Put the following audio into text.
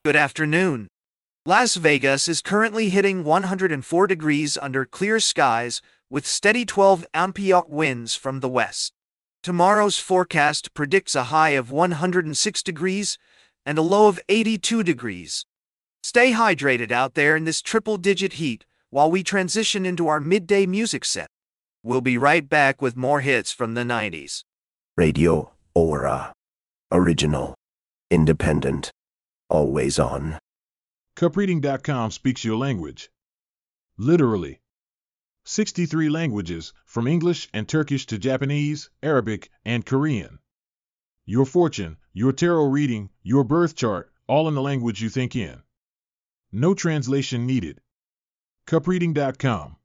Good afternoon. Las Vegas is currently hitting 104 degrees under clear skies with steady 12 mph winds from the west. Tomorrow's forecast predicts a high of 106 degrees and a low of 82 degrees. Stay hydrated out there in this triple-digit heat while we transition into our midday music set. We'll be right back with more hits from the 90s. Radio Aura. Original. Independent. Always on. Cupreading.com speaks your language. Literally. 63 languages, from English and Turkish to Japanese, Arabic, and Korean. Your fortune, your tarot reading, your birth chart, all in the language you think in. No translation needed. Cupreading.com.